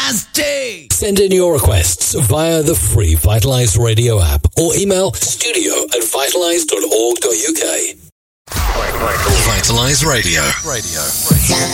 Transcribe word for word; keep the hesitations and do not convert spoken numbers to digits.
nasty. Send in your requests via the free Vitalize Radio app or email studio at vitalize dot org dot uk. Vitalize Radio. Radio.